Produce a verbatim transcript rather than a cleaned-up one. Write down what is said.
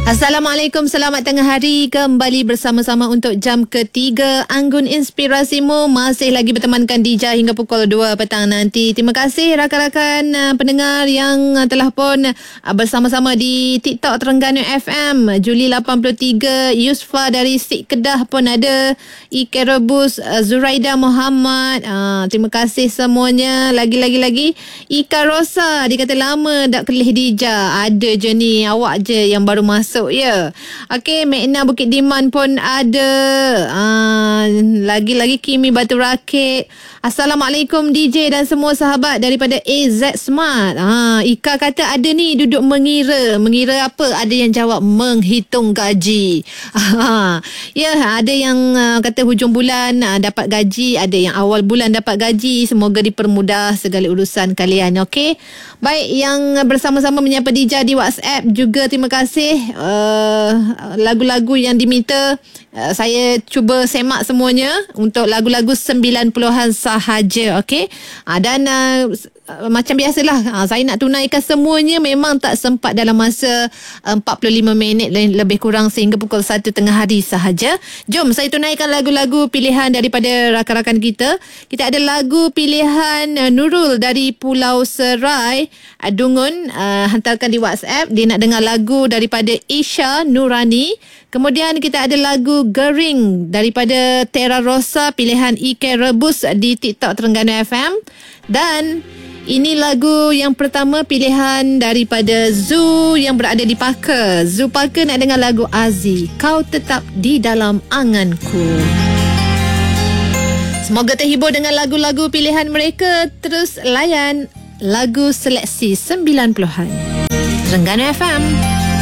Assalamualaikum, selamat tengah hari. Kembali bersama-sama untuk jam ketiga Anggun Inspirasimu. Masih lagi bertemankan Dija hingga pukul dua petang nanti. Terima kasih rakan-rakan uh, pendengar yang uh, telah pun uh, bersama-sama di TikTok Terengganu F M. Juli lapan puluh tiga, Yusfa dari Sik Kedah pun ada. Ike Rebus, uh, Zuraida Muhammad. Uh, terima kasih semuanya. Lagi-lagi-lagi Ika Rosa, dia kata lama tak kelih Dija. Ada je ni, awak je yang baru masuk. Ya. Okey, Mekna Bukit Diman pun ada. Ah, lagi-lagi Kimi Batu Rakit. Assalamualaikum D J dan semua sahabat daripada A Z Smart. Ha, Ika kata ada ni duduk mengira. Mengira apa? Ada yang jawab menghitung gaji. Ha, ya, ada yang uh, kata hujung bulan uh, dapat gaji, ada yang awal bulan dapat gaji. Semoga dipermudah segala urusan kalian. Okey. Baik, yang bersama-sama menyapa Dija di WhatsApp juga terima kasih. Uh, lagu-lagu yang diminta uh, saya cuba semak semuanya untuk lagu-lagu sembilan puluhan sahaja, okey. Uh, dan uh, macam biasalah, uh, saya nak tunaikan semuanya memang tak sempat dalam masa uh, empat puluh lima minit lebih kurang sehingga pukul satu tengah hari sahaja. Jom saya tunaikan lagu-lagu pilihan daripada rakan-rakan kita. Kita ada lagu pilihan uh, Nurul dari Pulau Serai, uh, Dungun, uh, hantarkan di WhatsApp. Dia nak dengar lagu daripada Isha Nurani. Kemudian kita ada lagu Gering daripada Terra Rosa, pilihan Ike Rebus di TikTok Terengganu F M. Dan ini lagu yang pertama, pilihan daripada Zu yang berada di Parker. Zu Parker nak dengar lagu Azi, Kau Tetap di Dalam Anganku. Semoga terhibur dengan lagu-lagu pilihan mereka. Terus layan lagu seleksi sembilan puluhan Terengganu F M.